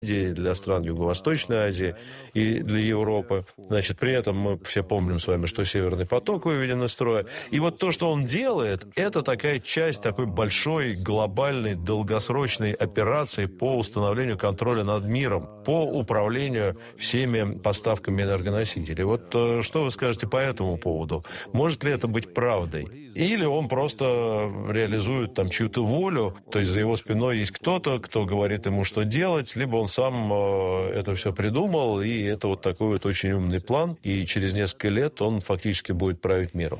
для стран Юго-Восточной Азии и для Европы. Значит, при этом мы все помним с вами, что Северный поток выведен из строя. И вот то, что он делает, это такая часть такой большой, глобальной, долгосрочной операции по установлению контроля над миром, по управлению всеми поставками энергоносителей. Вот что вы скажете по этому поводу? Может ли это быть правдой? Или он просто реализует там чью-то волю, то есть за его спиной есть кто-то, кто говорит ему, что делать, либо он сам это все придумал, и это вот такой вот очень умный план, и через несколько лет он фактически будет править миром.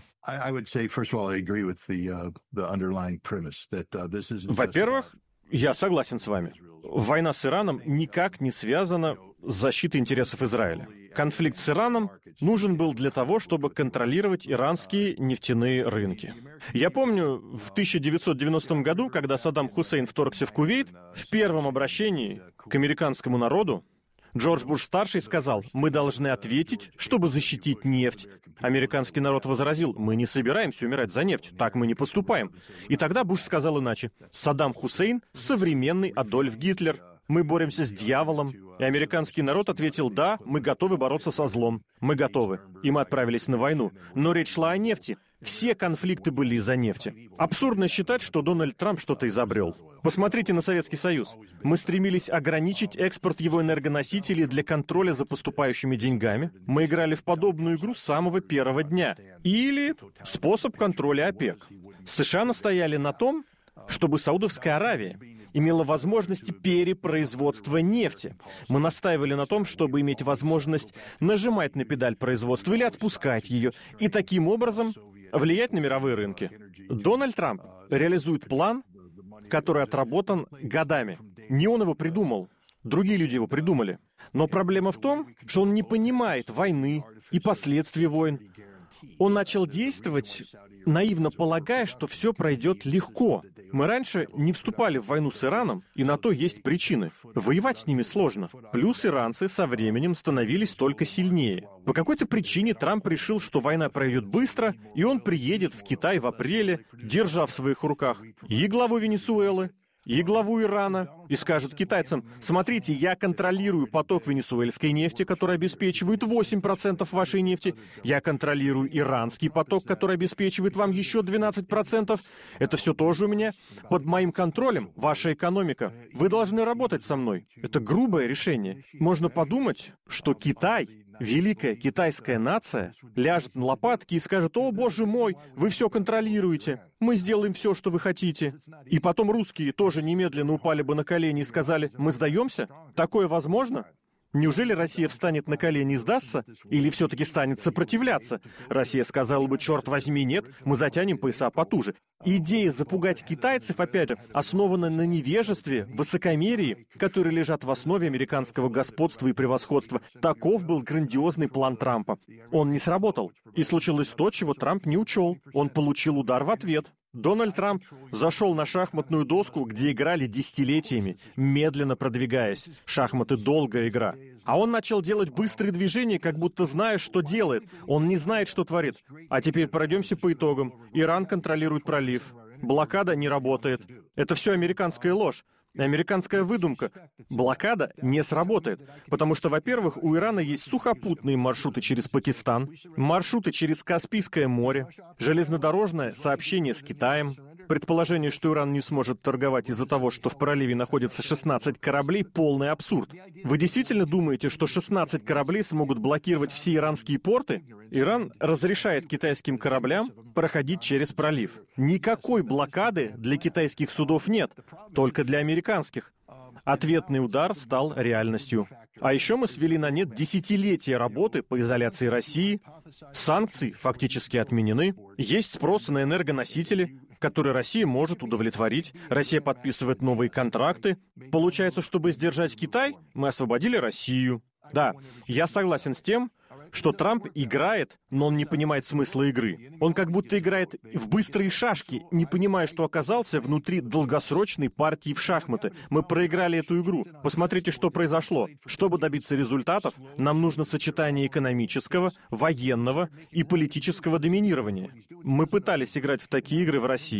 Во-первых, я согласен с вами. Война с Ираном никак не связана с защитой интересов Израиля. Конфликт с Ираном нужен был для того, чтобы контролировать иранские нефтяные рынки. Я помню, в 1990 году, когда Саддам Хусейн вторгся в Кувейт, в первом обращении к американскому народу Джордж Буш-старший сказал: «Мы должны ответить, чтобы защитить нефть». Американский народ возразил: «Мы не собираемся умирать за нефть, так мы не поступаем». И тогда Буш сказал иначе: «Саддам Хусейн — современный Адольф Гитлер. Мы боремся с дьяволом». И американский народ ответил: «Да, мы готовы бороться со злом. Мы готовы». И мы отправились на войну. Но речь шла о нефти. Все конфликты были из-за нефти. Абсурдно считать, что Дональд Трамп что-то изобрел. Посмотрите на Советский Союз. Мы стремились ограничить экспорт его энергоносителей для контроля за поступающими деньгами. Мы играли в подобную игру с самого первого дня. Или способ контроля ОПЕК. США настояли на том, чтобы Саудовская Аравия имела возможность перепроизводства нефти. Мы настаивали на том, чтобы иметь возможность нажимать на педаль производства или отпускать ее, и таким образом влиять на мировые рынки. Дональд Трамп реализует план, который отработан годами. Не он его придумал, другие люди его придумали. Но проблема в том, что он не понимает войны и последствий войн. Он начал действовать, наивно полагая, что все пройдет легко. Мы раньше не вступали в войну с Ираном, и на то есть причины. Воевать с ними сложно. Плюс иранцы со временем становились только сильнее. По какой-то причине Трамп решил, что война пройдет быстро, и он приедет в Китай в апреле, держа в своих руках и главу Венесуэлы, и главу Ирана, и скажет китайцам: «Смотрите, я контролирую поток венесуэльской нефти, который обеспечивает 8% вашей нефти. Я контролирую иранский поток, который обеспечивает вам еще 12%. Это все тоже у меня. Под моим контролем ваша экономика. Вы должны работать со мной». Это грубое решение. Можно подумать, что Китай, великая китайская нация, ляжет на лопатки и скажет: «О, боже мой, вы все контролируете. Мы сделаем все, что вы хотите». И потом русские тоже немедленно упали бы на колени и сказали: «Мы сдаемся? Такое возможно?» Неужели Россия встанет на колени и сдастся? Или все-таки станет сопротивляться? Россия сказала бы: «Черт возьми, нет, мы затянем пояса потуже». Идея запугать китайцев, опять же, основана на невежестве, высокомерии, которые лежат в основе американского господства и превосходства. Таков был грандиозный план Трампа. Он не сработал. И случилось то, чего Трамп не учел. Он получил удар в ответ. Дональд Трамп зашел на шахматную доску, где играли десятилетиями, медленно продвигаясь. Шахматы — долгая игра. А он начал делать быстрые движения, как будто зная, что делает. Он не знает, что творит. А теперь пройдемся по итогам. Иран контролирует пролив. Блокада не работает. Это все американская ложь. Американская выдумка. Блокада не сработает, потому что, во-первых, у Ирана есть сухопутные маршруты через Пакистан, маршруты через Каспийское море, железнодорожное сообщение с Китаем. Предположение, что Иран не сможет торговать из-за того, что в проливе находится 16 кораблей, полный абсурд. Вы действительно думаете, что 16 кораблей смогут блокировать все иранские порты? Иран разрешает китайским кораблям проходить через пролив. Никакой блокады для китайских судов нет, только для американских. Ответный удар стал реальностью. А еще мы свели на нет десятилетия работы по изоляции России. Санкции фактически отменены. Есть спрос на энергоносители, который Россия может удовлетворить. Россия подписывает новые контракты. Получается, чтобы сдержать Китай, мы освободили Россию. Да, я согласен с тем, что Трамп играет, но он не понимает смысла игры. Он как будто играет в быстрые шашки, не понимая, что оказался внутри долгосрочной партии в шахматы. Мы проиграли эту игру. Посмотрите, что произошло. Чтобы добиться результатов, нам нужно сочетание экономического, военного и политического доминирования. Мы пытались играть в такие игры в России.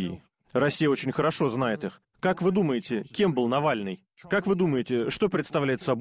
Россия очень хорошо знает их. Как вы думаете, кем был Навальный? Как вы думаете, что представляет собой